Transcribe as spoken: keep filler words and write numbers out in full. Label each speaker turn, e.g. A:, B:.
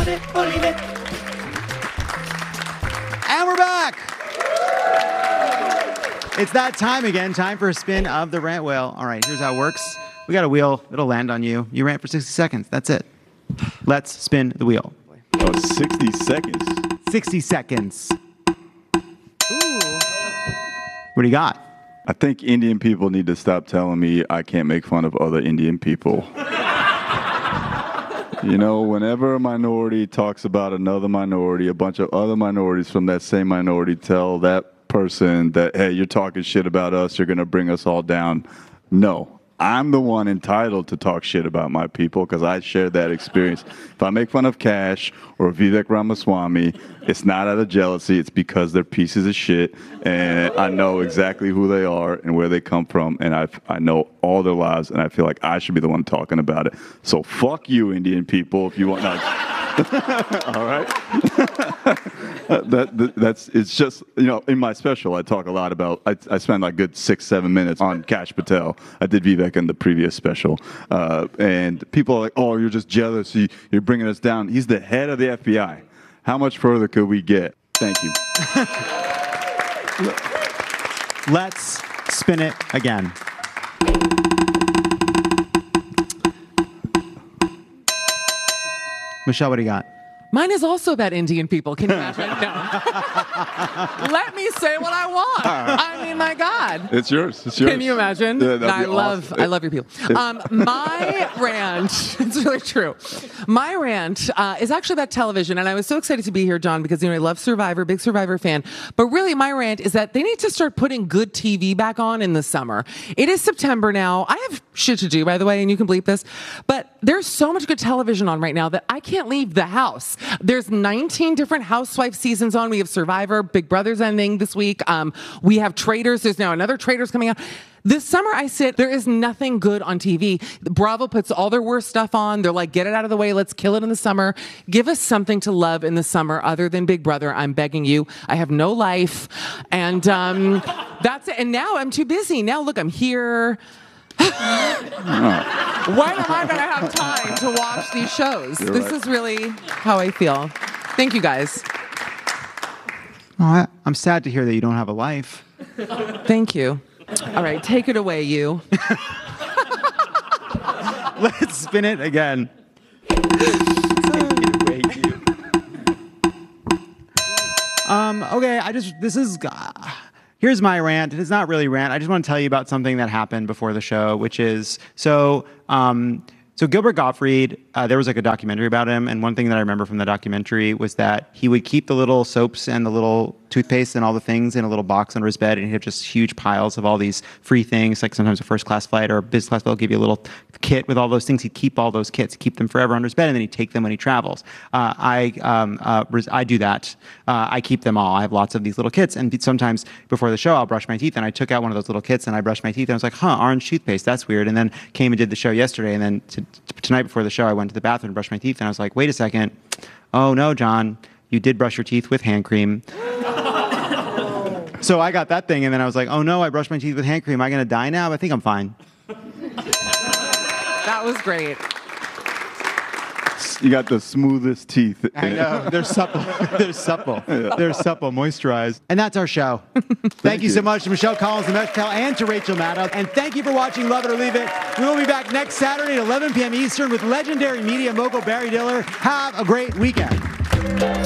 A: Love it or leave it.
B: And we're back. It's that time again. Time for a spin of the rant wheel. All right, here's how it works. We got a wheel. It'll land on you. You rant for sixty seconds. That's it. Let's spin the wheel.
C: Oh, sixty seconds.
B: sixty seconds.
A: Ooh.
B: What do you got?
C: I think Indian people need to stop telling me I can't make fun of other Indian people. You know, whenever a minority talks about another minority, a bunch of other minorities from that same minority tell that person that, hey, you're talking shit about us, you're going to bring us all down. No. I'm the one entitled to talk shit about my people because I shared that experience. If I make fun of Cash or Vivek Ramaswamy, it's not out of jealousy. It's because they're pieces of shit, and I know exactly who they are and where they come from, and I I know all their lives, and I feel like I should be the one talking about it. So fuck you, Indian people, if you want. No. All right. that, that that's it's just, you know, in my special I talk a lot about I, I spend like good six seven minutes on Kash Patel. I did Vivek in the previous special, uh, and people are like, oh, you're just jealous, you, you're bringing us down. He's the head of the F B I. How much further could we get? Thank you.
B: Let's spin it again. Michelle, what do you got?
A: Mine is also about Indian people. Can you imagine? No. Let me say what I want. I mean, my God.
C: It's yours. It's yours.
A: Can you imagine?
C: Yeah,
A: I love,
C: awesome.
A: I love your people. Um, my rant, it's really true. My rant uh, is actually about television, and I was so excited to be here, John, because you know I love Survivor, big Survivor fan. But really, my rant is that they need to start putting good T V back on in the summer. It is September now. I have shit to do, by the way, and you can bleep this. But there's so much good television on right now that I can't leave the house. There's nineteen different housewife seasons on. We have Survivor, Big Brother's ending this week. Um, we have Traitors. There's now another Traitors coming out. This summer, I sit, there is nothing good on T V. Bravo puts all their worst stuff on. They're like, get it out of the way. Let's kill it in the summer. Give us something to love in the summer other than Big Brother. I'm begging you. I have no life. And um, that's it. And now I'm too busy. Now, look, I'm here. When am I going to have time to watch these shows?
C: You're
A: this
C: right.
A: is really how I feel. Thank you, guys.
B: Oh, I, I'm sad to hear that you don't have a life.
A: Thank you. All right, take it away, you.
B: Let's spin it again. um, okay, I just, this is, uh, here's my rant. It's not really rant. I just want to tell you about something that happened before the show, which is, so, um, so Gilbert Gottfried, uh, there was like a documentary about him, and one thing that I remember from the documentary was that he would keep the little soaps and the little toothpaste and all the things in a little box under his bed, and he'd have just huge piles of all these free things, like sometimes a first class flight or a business class flight will give you a little kit with all those things. He'd keep all those kits, keep them forever under his bed, and then he'd take them when he travels. Uh, I um, uh, res- I do that. Uh, I keep them all. I have lots of these little kits, and sometimes before the show, I'll brush my teeth, and I took out one of those little kits, and I brushed my teeth, and I was like, huh, orange toothpaste, that's weird, and then came and did the show yesterday, and then to, to, tonight before the show, I went to the bathroom and brushed my teeth, and I was like, wait a second. Oh, no, John, you did brush your teeth with hand cream. So I got that thing, and then I was like, oh, no, I brushed my teeth with hand cream. Am I going to die now? I think I'm fine.
A: That was great.
C: You got the smoothest teeth.
B: I know. They're supple. They're supple. Yeah. They're supple, moisturized. And that's our show. thank, thank you, you so much to Michelle Collins, to Mesh Patel, and to Rachel Maddow. And thank you for watching Love It or Leave It. We will be back next Saturday at eleven p.m. Eastern with legendary media mogul Barry Diller. Have a great weekend.